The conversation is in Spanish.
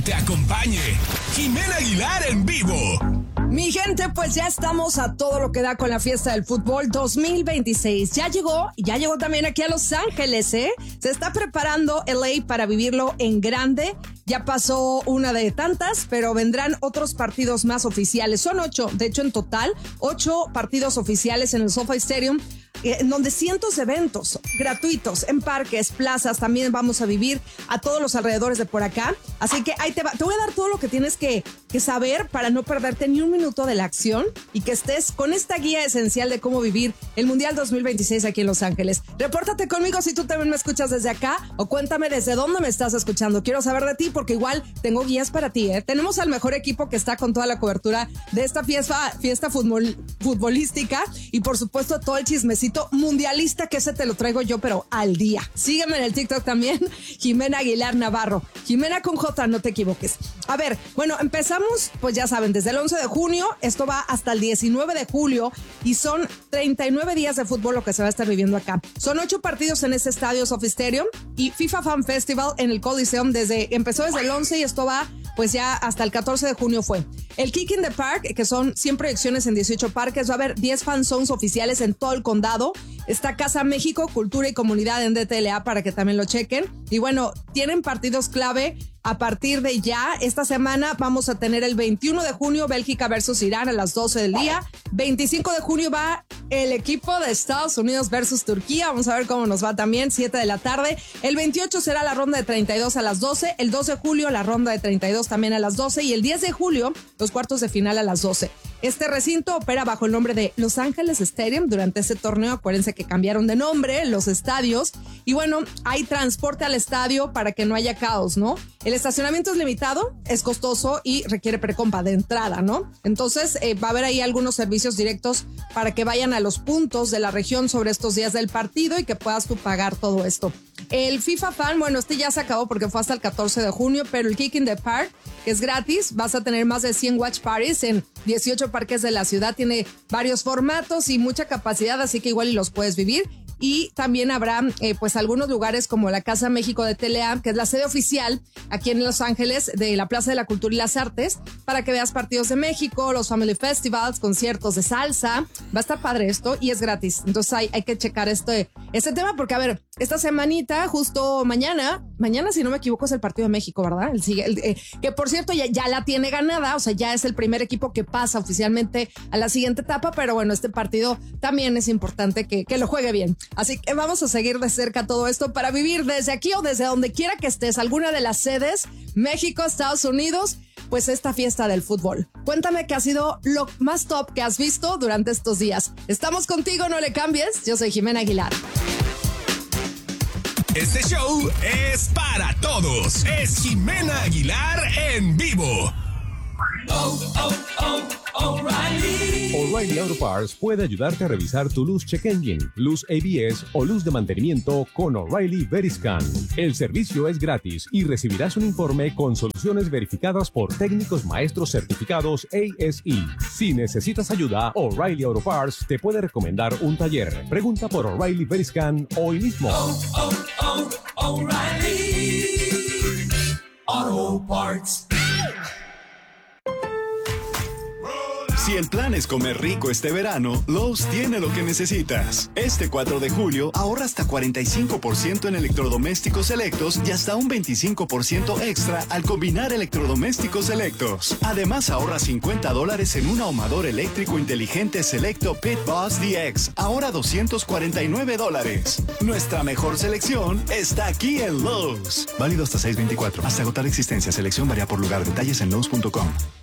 te acompañe Jimena Aguilar en vivo. Mi gente, pues ya estamos a todo lo que da con la fiesta del fútbol 2026. Ya llegó también aquí a Los Ángeles, ¿eh? Se está preparando LA para vivirlo en grande. Ya pasó una de tantas, pero vendrán otros partidos más oficiales. Son 8, de hecho en total, 8 partidos oficiales en el SoFi Stadium, en donde cientos de eventos gratuitos en parques, plazas, también vamos a vivir a todos los alrededores de por acá. Así que ahí te voy a dar todo lo que tienes que saber para no perderte ni un minuto de la acción y que estés con esta guía esencial de cómo vivir el Mundial 2026 aquí en Los Ángeles. Repórtate conmigo si tú también me escuchas desde acá o cuéntame desde dónde me estás escuchando. Quiero saber de ti porque igual tengo guías para ti, ¿eh? Tenemos al mejor equipo que está con toda la cobertura de esta fiesta futbolística y por supuesto todo el chismecito mundialista que ese te lo traigo yo, pero al día. Sígueme en el TikTok también, Jimena Aguilar Navarro. Jimena con J, no te equivoques. A ver, bueno, empezamos, pues ya saben, desde el 11 de junio, esto va hasta el 19 de julio y son 39 días de fútbol lo que se va a estar viviendo acá. Son 8 partidos en este estadio SoFi Stadium y FIFA Fan Festival en el Coliseum empezó desde el 11 y esto va pues ya hasta el 14 de junio fue. El Kick in the Park, que son 100 proyecciones en 18 parques, va a haber 10 fan zones oficiales en todo el condado. Está Casa México, Cultura y Comunidad en DTLA para que también lo chequen. Y bueno, tienen partidos clave a partir de ya. Esta semana vamos a tener el 21 de junio Bélgica versus Irán a las 12 del día. 25 de junio va el equipo de Estados Unidos versus Turquía. Vamos a ver cómo nos va también, 7 de la tarde. El 28 será la ronda de 32 a las 12. El 2 de julio la ronda de 32 también a las 12. Y el 10 de julio los cuartos de final a las 12. Este recinto opera bajo el nombre de Los Ángeles Stadium durante ese torneo. Acuérdense que cambiaron de nombre los estadios. Y bueno, hay transporte al estadio para que no haya caos, ¿no? El estacionamiento es limitado, es costoso y requiere precompa de entrada, ¿no? Entonces va a haber ahí algunos servicios directos para que vayan a los puntos de la región sobre estos días del partido y que puedas tú pagar todo esto. El FIFA Fan, bueno, este ya se acabó porque fue hasta el 14 de junio, pero el Kick in the Park, que es gratis, vas a tener más de 100 watch parties en 18 parques de la ciudad, tiene varios formatos y mucha capacidad, así que igual y los puedes vivir. Y también habrá pues algunos lugares como la Casa México de DTLA, que es la sede oficial aquí en Los Ángeles de la Plaza de la Cultura y las Artes, para que veas partidos de México, los Family Festivals, conciertos de salsa. Va a estar padre esto y es gratis. Entonces hay que checar este tema porque, a ver, esta semanita, justo mañana si no me equivoco es el partido de México, ¿verdad? Que por cierto ya la tiene ganada, o sea, ya es el primer equipo que pasa oficialmente a la siguiente etapa, pero bueno, este partido también es importante que lo juegue bien. Así que vamos a seguir de cerca todo esto para vivir desde aquí o desde donde quiera que estés, alguna de las sedes, México, Estados Unidos, pues esta fiesta del fútbol. Cuéntame qué ha sido lo más top que has visto durante estos días. Estamos contigo, no le cambies. Yo soy Jimena Aguilar. Este show es para todos. Es Jimena Aguilar en vivo. O'Reilly Auto Parts puede ayudarte a revisar tu luz check engine, luz ABS o luz de mantenimiento con O'Reilly Veriscan. El servicio es gratis y recibirás un informe con soluciones verificadas por técnicos maestros certificados ASE. Si necesitas ayuda, O'Reilly Auto Parts te puede recomendar un taller. Pregunta por O'Reilly Veriscan hoy mismo. O'Reilly Auto Parts. Si el plan es comer rico este verano, Lowe's tiene lo que necesitas. Este 4 de julio, ahorra hasta 45% en electrodomésticos selectos y hasta un 25% extra al combinar electrodomésticos selectos. Además, ahorra $50 en un ahumador eléctrico inteligente selecto Pit Boss DX, ahora $249. Nuestra mejor selección está aquí en Lowe's. Válido hasta 6/24. Hasta agotar existencia. Selección varía por lugar. Detalles en Lowe's.com.